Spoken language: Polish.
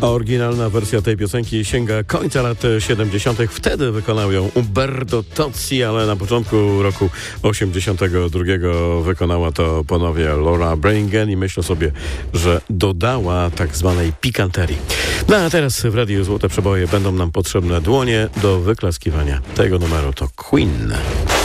Oryginalna wersja tej piosenki sięga końca lat 70. Wtedy wykonał ją Umberto Tozzi, ale na początku roku 82 wykonała to ponownie Laura Branigan i myślę sobie, że dodała tak zwanej pikanterii. No a teraz w Radiu Złote Przeboje będą nam potrzebne dłonie do wyklaskiwania. Tego numeru to Queen.